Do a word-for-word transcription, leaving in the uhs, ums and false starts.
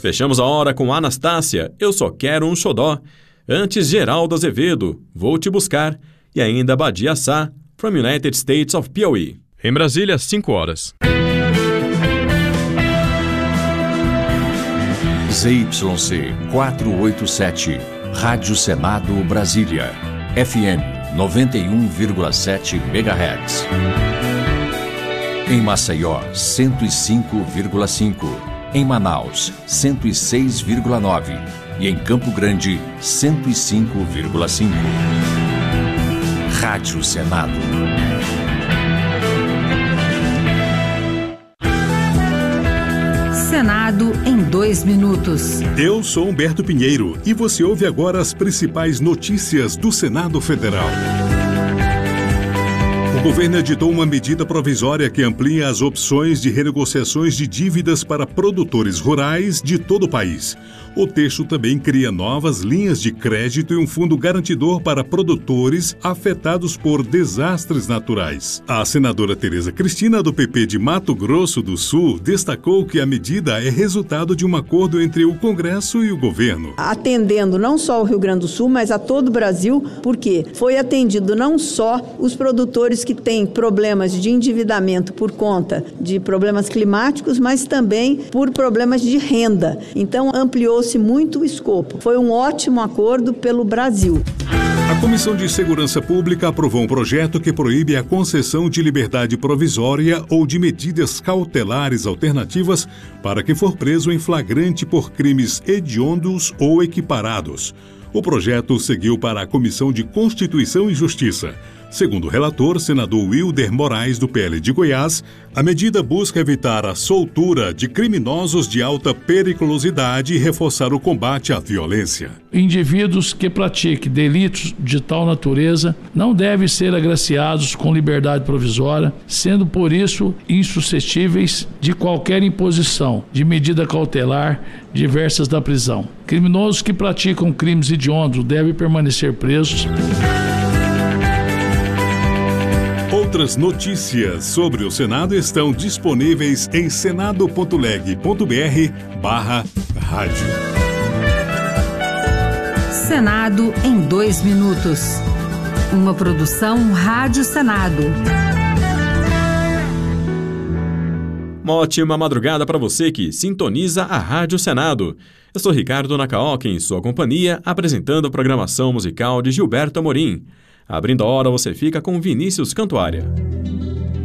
Fechamos a hora com Anastácia, Eu Só Quero um Xodó. Antes, Geraldo Azevedo, Vou Te Buscar. E ainda Badia Sá, From United States of Piauí. Em Brasília, cinco horas. Z Y C quatrocentos e oitenta e sete, Rádio Senado Brasília, F M noventa e um vírgula sete megahertz. Em Maceió, cento e cinco vírgula cinco. Em Manaus, cento e seis vírgula nove. E em Campo Grande, cento e cinco vírgula cinco. Rádio Senado. Senado em dois minutos. Eu sou Humberto Pinheiro e você ouve agora as principais notícias do Senado Federal. O governo editou uma medida provisória que amplia as opções de renegociações de dívidas para produtores rurais de todo o país. O texto também cria novas linhas de crédito e um fundo garantidor para produtores afetados por desastres naturais. A senadora Tereza Cristina, do P P de Mato Grosso do Sul, destacou que a medida é resultado de um acordo entre o Congresso e o governo. Atendendo não só o Rio Grande do Sul, mas a todo o Brasil, porque foi atendido não só os produtores que têm problemas de endividamento por conta de problemas climáticos, mas também por problemas de renda. Então, ampliou muito o escopo. Foi um ótimo acordo pelo Brasil. A Comissão de Segurança Pública aprovou um projeto que proíbe a concessão de liberdade provisória ou de medidas cautelares alternativas para quem for preso em flagrante por crimes hediondos ou equiparados. O projeto seguiu para a Comissão de Constituição e Justiça. Segundo o relator, senador Wilder Moraes, do P L de Goiás, a medida busca evitar a soltura de criminosos de alta periculosidade e reforçar o combate à violência. Indivíduos que pratiquem delitos de tal natureza não devem ser agraciados com liberdade provisória, sendo por isso insuscetíveis de qualquer imposição de medida cautelar diversas da prisão. Criminosos que praticam crimes hediondos devem permanecer presos. Outras notícias sobre o Senado estão disponíveis em senado.leg.br barra rádio. Senado em dois minutos. Uma produção Rádio Senado. Uma ótima madrugada para você que sintoniza a Rádio Senado. Eu sou Ricardo Nakaoka, em sua companhia, apresentando a programação musical de Gilberto Amorim. Abrindo a hora, você fica com Vinícius Cantuária.